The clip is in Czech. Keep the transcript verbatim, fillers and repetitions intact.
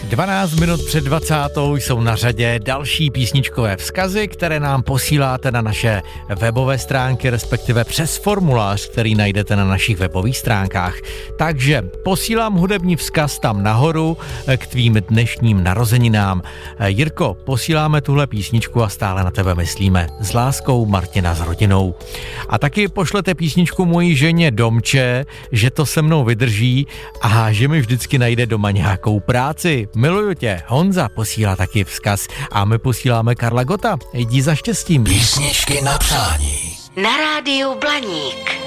dvanáct minut před dvacátou jsou na řadě další písničkové vzkazy, které nám posíláte na naše webové stránky, respektive přes formulář, který najdete na našich webových stránkách. Takže posílám hudební vzkaz tam nahoru k tvým dnešním narozeninám. Jirko, posíláme tuhle písničku a stále na tebe myslíme. S láskou, Martina s rodinou. A taky pošlete písničku mojí ženě Domče, že to se mnou vydrží a že mi vždycky najde doma nějakou práci. Miluju tě. Honza posílá taky vzkaz a my posíláme Karla Gotta. Jdi za štěstím. Písničky na přání. Na rádiu Blaník.